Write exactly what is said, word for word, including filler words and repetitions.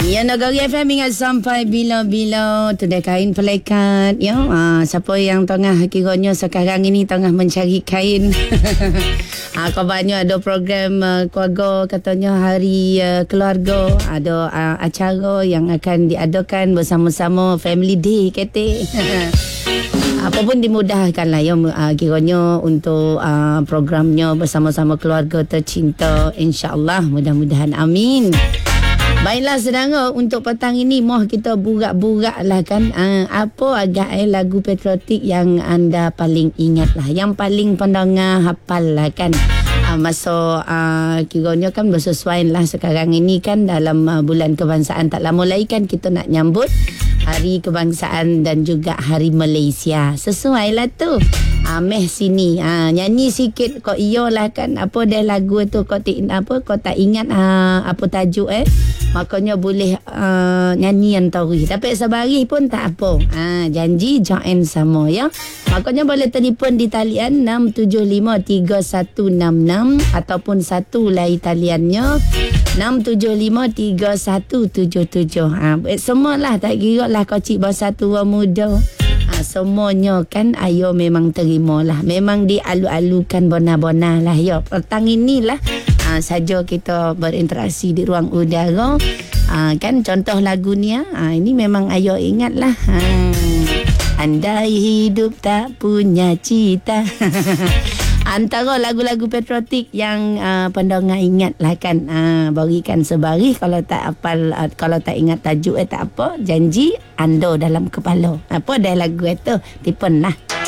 Ya, Nagari F M ingat sampai bila-bila tu dah kain pelekat. Ya, ha, siapa yang tengah kiranya sekarang ini tengah mencari kain. ha, kabarnya ada program uh, keluarga, katanya hari uh, keluarga. Ada uh, acara yang akan diadakan bersama-sama Family Day kata. Apa pun dimudahkan lah ya, uh, kiranya untuk uh, programnya bersama-sama keluarga tercinta. InsyaAllah, mudah-mudahan amin. Baiklah saudara, untuk petang ini moh kita burak-burak lah kan. Uh, apa agak eh, lagu patriotik yang anda paling ingat lah, yang paling pendengar hafal lah kan. Uh, masa uh, kiranya kan bersesuaian lah sekarang ini kan dalam uh, bulan kebangsaan tak lama lagi kan kita nak nyambut Hari Kebangsaan dan juga Hari Malaysia. Sesuai lah tu. Ah, meh sini. Ah, nyanyi sikit kau iyalah kan. Apa dah lagu tu kau tak apa kau tak ingat ah, apa tajuk eh. Makanya boleh uh, nyanyi yang tahu. Tapi sabari pun tak apa. Ah, janji join sama ya. Makanya boleh telefon di talian enam tujuh lima tiga satu enam enam ataupun satu lah taliannya enam tujuh lima tiga satu tujuh tujuh. Ha, semualah tak kira lah kecil besar tua muda. Ha, semuanya kan ayo memang terima lah. Memang dialu-alukan bona-bona lah ya. Petang inilah ha, saja kita berinteraksi di ruang udara. Ha, kan contoh lagu ni ha, ini memang ayo ingat lah. Ha, andai hidup tak punya cita. Antara lagu-lagu patriotik yang uh, pendengar ingat lah kan. Uh, berikan sebaris. Kalau tak hafal, uh, kalau tak ingat tajuk eh tak apa. Janji anda dalam kepala. Apa dah lagu itu? Tipun lah.